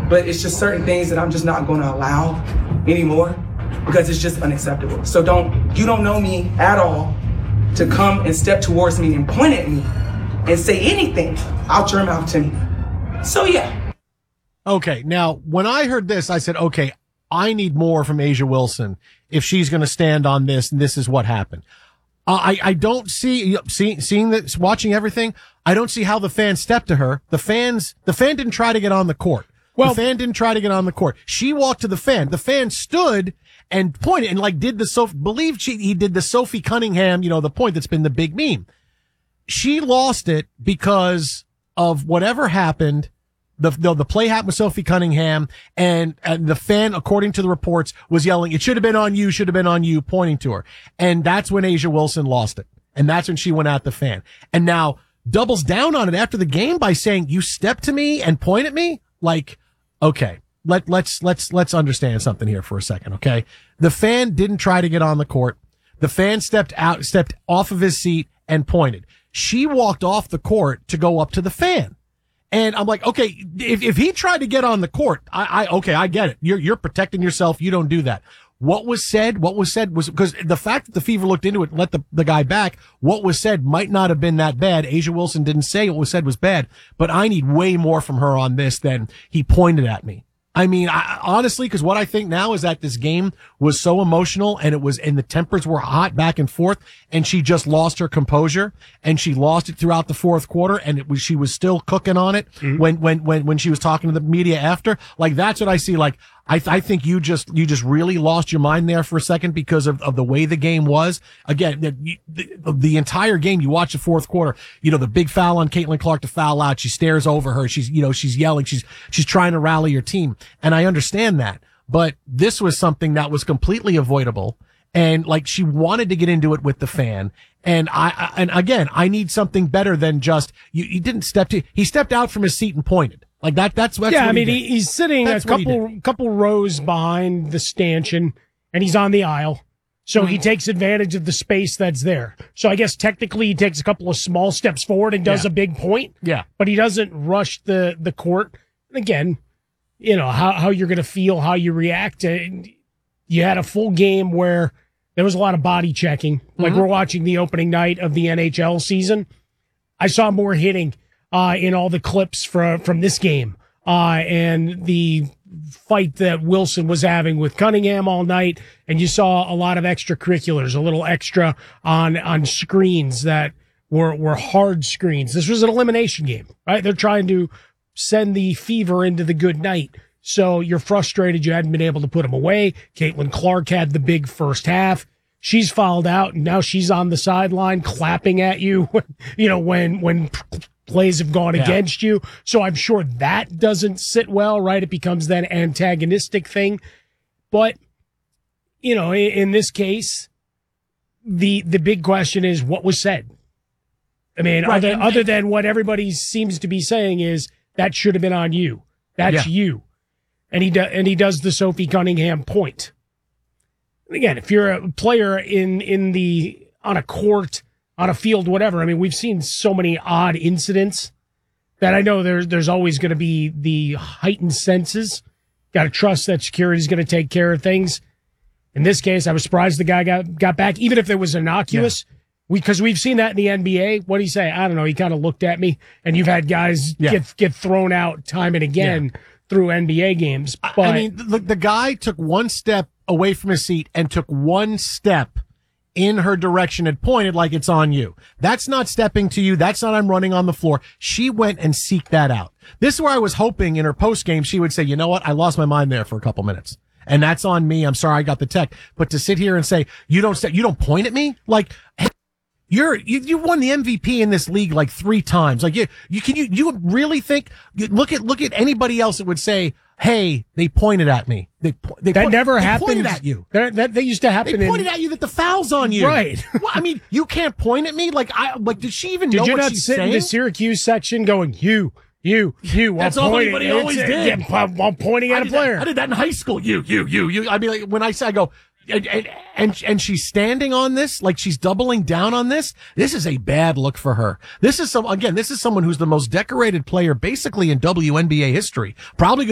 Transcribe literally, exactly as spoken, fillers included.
but it's just certain things that I'm just not going to allow anymore because it's just unacceptable. So don't, you don't know me at all to come and step towards me and point at me and say anything out your mouth to me. So yeah. Okay, now when I heard this, I said, okay, I need more from A'ja Wilson if she's going to stand on this, and this is what happened. Uh, I, I don't see, see, seeing this, watching everything, I don't see how the fans stepped to her. The fans, the fan didn't try to get on the court. Well, the fan didn't try to get on the court. She walked to the fan. The fan stood and pointed and like did the so believe she he did the Sophie Cunningham, you know, the point that's been the big meme. She lost it because of whatever happened. The, the the play happened with Sophie Cunningham, and and the fan, according to the reports, was yelling, "It should have been on you, should have been on you," pointing to her. And that's when A'ja Wilson lost it. And that's when she went at the fan. And now doubles down on it after the game by saying, "You step to me and point at me?" Like, okay, let let's let's let's understand something here for a second, okay? The fan didn't try to get on the court. The fan stepped out, stepped off of his seat and pointed. She walked off the court to go up to the fan. And I'm like, okay, if, if he tried to get on the court, I, I, okay, I get it. You're, you're protecting yourself. You don't do that. What was said, what was said was, because the fact that the Fever looked into it and let the, the guy back, what was said might not have been that bad. A'ja Wilson didn't say what was said was bad, but I need way more from her on this than he pointed at me. I mean, I, honestly, because what I think now is that this game was so emotional and it was, and the tempers were hot back and forth, and she just lost her composure and she lost it throughout the fourth quarter, and it was, she was still cooking on it mm-hmm. when, when, when, when she was talking to the media after. Like, that's what I see. Like, I, th- I think you just, you just really lost your mind there for a second because of, of the way the game was. Again, the, the, the entire game, you watch the fourth quarter, you know, the big foul on Caitlin Clark to foul out. She stares over her. She's, you know, she's yelling. She's, she's trying to rally your team. And I understand that, but this was something that was completely avoidable. And like, she wanted to get into it with the fan. And I, I and again, I need something better than just, you, you didn't step to, he stepped out from his seat and pointed. Like that, that's, that's yeah. what I mean, he he, he's sitting that's a couple couple rows behind the stanchion, and he's on the aisle, so mm-hmm. he takes advantage of the space that's there. So I guess technically he takes a couple of small steps forward and does yeah. a big point. Yeah, but he doesn't rush the the court. Again, you know how how you're going to feel, how you react. And you had a full game where there was a lot of body checking. Like mm-hmm. we're watching the opening night of the N H L season. I saw more hitting. Uh, in all the clips from, from this game, uh, and the fight that Wilson was having with Cunningham all night. And you saw a lot of extracurriculars, a little extra on, on screens that were, were hard screens. This was an elimination game, right? They're trying to send the Fever into the good night. So you're frustrated you hadn't been able to put them away. Caitlin Clark had the big first half. She's fouled out, and now she's on the sideline clapping at you, you know, when, when, plays have gone yeah. against you. So I'm sure that doesn't sit well, right? It becomes that antagonistic thing. But, you know, in, in this case, the the big question is what was said. I mean, right. other, and, other than what everybody seems to be saying is that should have been on you. That's yeah. you. And he, do, and he does the Sophie Cunningham point. Again, if you're a player in, in the on a court, on a field, whatever. I mean, we've seen so many odd incidents that I know there's there's always going to be the heightened senses. Got to trust that security's going to take care of things. In this case, I was surprised the guy got got back, even if it was innocuous. Yeah. We because we've seen that in the N B A. What do you say? I don't know. He kind of looked at me, and you've had guys yeah. get get thrown out time and again yeah. through N B A games. But I mean, the, the guy took one step away from his seat and took one step in her direction and pointed like it's on you. That's not stepping to you. That's not I'm running on the floor. She went and seeked that out. This is where I was hoping in her post game she would say, you know what? I lost my mind there for a couple minutes. And that's on me. I'm sorry I got the tech. But to sit here and say, you don't step, you don't point at me? Like, hey, you're, you, you won the M V P in this league like three times. Like you, you can you, you would really think, look at, look at anybody else that would say, hey, they pointed at me. They, they that point, never they happened. pointed at you. That, that, that used to happen. They pointed in, at you that the foul's on you. Right. Well, I mean, you can't point at me. Like, I, like, did she even did know you what not she's sit saying? in the Syracuse section going, you, you, you. That's all pointing, anybody always did. Yeah, while pointing at I a player. That, I did that in high school. You, you, you, you. I mean, like, when I say, I go, and, and, and, and she's standing on this, like she's doubling down on this. This is a bad look for her. This is some, again, this is someone who's the most decorated player basically in W N B A history. Probably